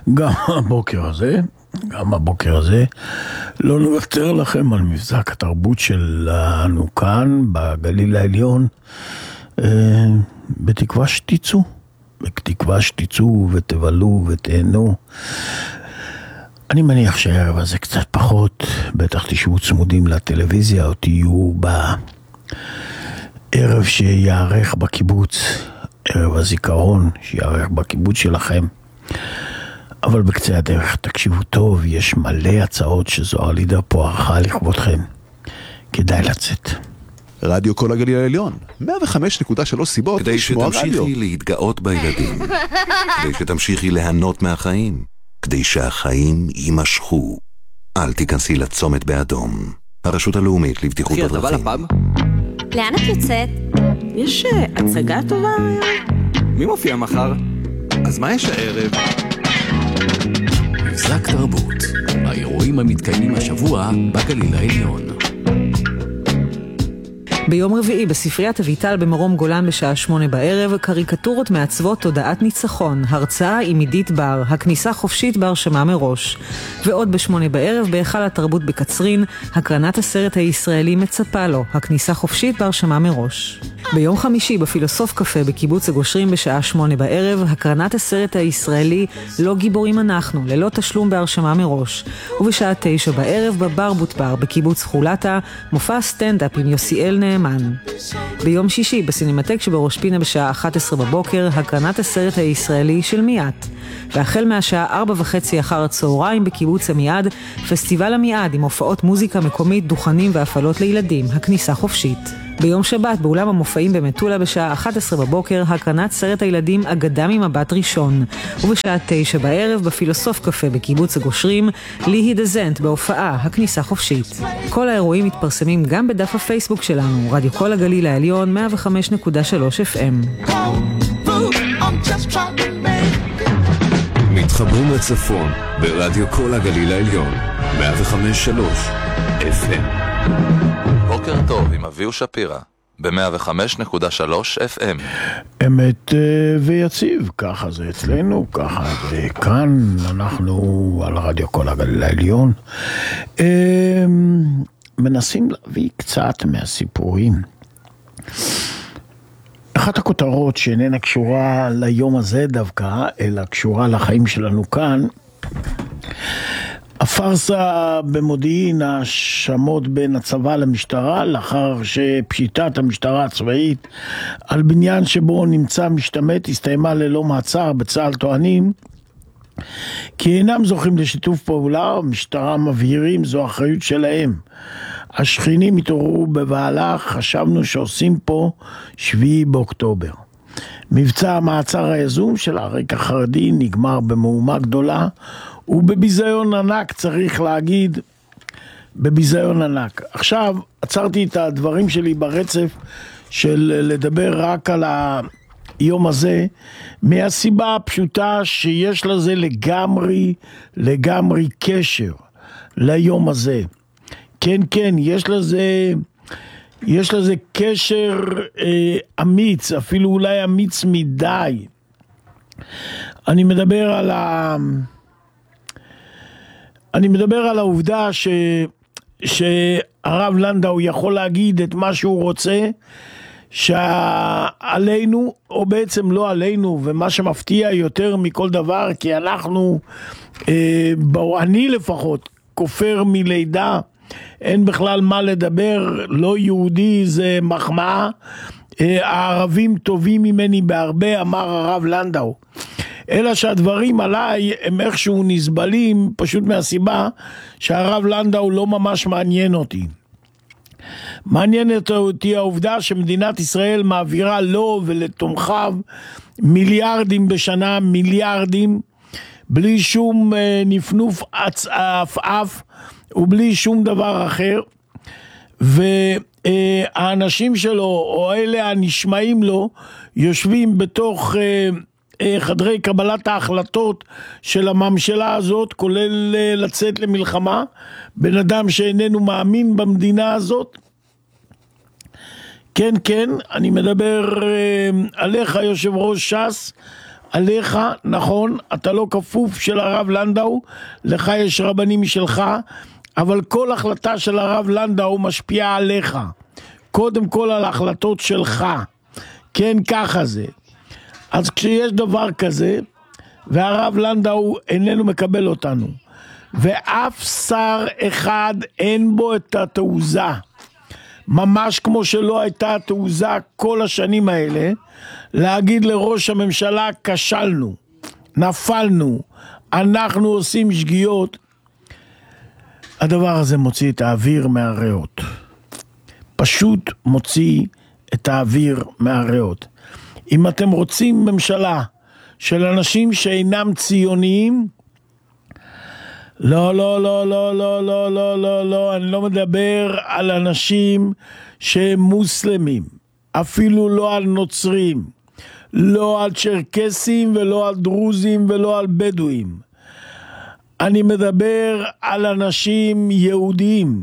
גם הבוקר הזה, לא נוותר לכם על מבזק התרבות שלנו כאן, בגליל העליון, בתקווה שתצאו ותבלו ותהנו. אני מניח שהערב הזה קצת פחות, בטח תשבו צמודים לטלוויזיה, או תהיו בערב שיערך בקיבוץ, ערב הזיכרון שיערך בקיבוץ שלכם. אבל בקצה הדרך תקשיבו טוב, יש מלא הצעות שזוהר לידר פה ערכה לכבודכם. כדאי לצאת. רדיו כל הגליל העליון, 105.3 סיבות כדי לשמוע רדיו. שתמשיכי להתגאות בילדים, כדי שתמשיכי ליהנות מהחיים, כדי שהחיים יימשכו. אל תיכנסי לצומת באדום. הרשות הלאומית לבטיחות בדרכים. לאן את יוצאת? יש הצגה טובה? מי מופיע מחר? אז מה יש הערב? מבזק תרבות, האירועים המתקיימים השבוע בגליל העליון. ביום רביעי בספריית אביטל במרום גולן בשעה 8 בערב, קריקטורות מעצבות תודעת ניצחון, הרצאה עם עידית בר, הכניסה חופשית בהרשמה מראש. ועוד ב8 בערב בהיכל התרבות בקצרין, הקרנת הסרט הישראלי מצפה לו, הכניסה חופשית בהרשמה מראש. ביום חמישי בפילוסוף קפה בקיבוץ הגושרים בשעה 8 בערב, הקרנת הסרט הישראלי לא גיבורים אנחנו, ללא תשלום בהרשמה מראש. ובשעה 9 בערב בבר בוטבר בקיבוץ חולתה, מופע סטנדאפ עם יוסיאל נאמן. ביום שישי בסינמטק שבראש פינה בשעה 11 בבוקר, הקרנת הסרט הישראלי של מיעט. והחל מהשעה 4:30 אחר הצהריים בקיבוץ עמיעד, פסטיבל עמיעד עם הופעות מוזיקה מקומית, דוכנים והפעלות לילדים, הכניסה חופשית. ביום שבת באולם המופעים במטולה בשעה 11 בבוקר, הקרנת סרט הילדים אגדה ממבט ראשון. ובשעה 9 בערב בפילוסוף קפה בקיבוץ הגושרים, ליהי דזנט בהופעה, הכניסה חופשית. כל האירועים מתפרסמים גם בדף הפייסבוק שלנו, רדיו כל הגליל העליון 105.3 FM. מתחברים לצפון ברדיו כל הגליל העליון 105.3 FM. בוקר טוב עם אביהו שפירא ב-105.3 FM. אמת ויציב, ככה זה אצלנו, ככה זה כאן, אנחנו על רדיו כל הגליל העליון מנסים להביא קצת מהסיפורים. אחת הכותרות שאיננה קשורה ליום הזה דווקא, אלא קשורה לחיים שלנו כאן, הפרסה במודיעין, השמות בין הצבא למשטרה, לאחר שפשיטת המשטרה הצבאית על בניין שבו נמצא משתמט הסתיימה ללא מעצר. בצה"ל טוענים כי אינם זוכים לשיתוף פעולה, המשטרה מבהירים זו אחריות שלהם. השכנים התעוררו בבהלה, חשבנו שעושים פה 7 באוקטובר. מבצע המעצר היזום של הרקע החרדי נגמר במהומה גדולה ובביזיון ענק, צריך להגיד, בביזיון ענק. עכשיו עצרתי את הדברים שלי ברצף של לדבר רק על היום הזה, מהסיבה הפשוטה שיש לזה לגמרי קשר ליום הזה. כן, יש לזה קשר אמיץ, אפילו אולי אמיץ מדי. אני מדבר על העובדה שהרב לנדאו יכול להגיד את מה שהוא רוצה, שעלינו, או בעצם לא עלינו, ומה שמפתיע יותר מכל דבר, כי אנחנו, אני לפחות, כופר מלידה, אין בכלל מה לדבר, לא יהודי זה מחמאה, הערבים טובים ממני בהרבה, אמר הרב לנדאו. אלא שהדברים עליי הם איכשהו נסבלים, פשוט מהסיבה שהרב לנדאו לא ממש מעניין אותי. מעניינת אותי העובדה שמדינת ישראל מעבירה לו ולתומכיו מיליארדים בשנה, מיליארדים, בלי שום נפנוף עפעף ובלי שום דבר אחר, והאנשים שלו או אלה הנשמעים לו יושבים בתוך חדרי קבלת ההחלטות של הממשלה הזאת, כולל לצאת למלחמה. בן אדם שאיננו מאמין במדינה הזאת. כן, אני מדבר עליך יושב ראש ש"ס, עליך, נכון, אתה לא כפוף של הרב לנדאו, לך יש רבנים משלך, אבל כל החלטה של הרב לנדאו משפיעה עליך. קודם כל על ההחלטות שלך. כן, ככה זה. אז כשיש דבר כזה, והרב לנדאו איננו מקבל אותנו, ואף שר אחד אין בו את התעוזה, ממש כמו שלא הייתה התעוזה כל השנים האלה, להגיד לראש הממשלה, כשלנו, נפלנו, אנחנו עושים שגיאות. הדבר הזה מוציא את האוויר מהריאות. פשוט מוציא את האוויר מהריאות. אם אתם רוצים ממשלה של אנשים שאינם ציוניים, לא, לא, לא, לא, לא, לא, לא, לא, לא, אני לא מדבר על אנשים שהם מוסלמים, אפילו לא על נוצרים, לא על צ'רקסים ולא על דרוזים ולא על בדואים. אני מדבר על אנשים יהודים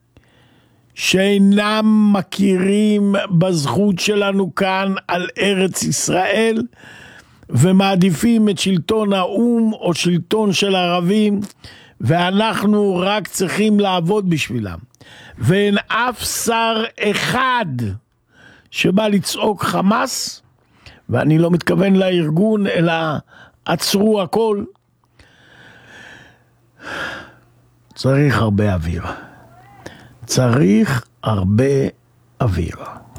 שאינם מכירים בזכות שלנו כאן על ארץ ישראל, ומעדיפים את שלטון האום או שלטון של ערבים, ואנחנו רק צריכים לעבוד בשבילם. ואין אף שר אחד שבא לצעוק חמאס, ואני לא מתכוון לארגון, אלא עצרו הכל. צריך הרבה אוויר. צריך הרבה אוויר.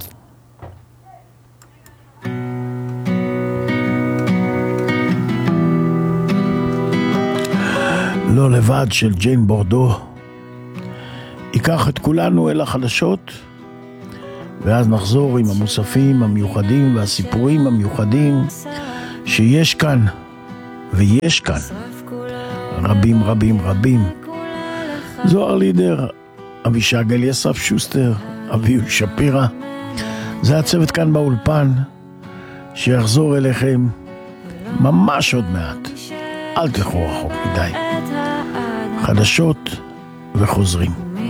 לא לבד של ג'יין בורדו ייקח את כולנו אל החדשות, ואז נחזור עם המוספים המיוחדים והסיפורים המיוחדים שיש כאן, ויש כאן רבים רבים רבים. זוהר לידר, אבישג אליסף שוסטר, אביהו שפירא, זה הצוות כאן באולפן שיחזור אליכם ממש עוד מעט. אל תלכו רחוק מדי. חדשות וחוזרים.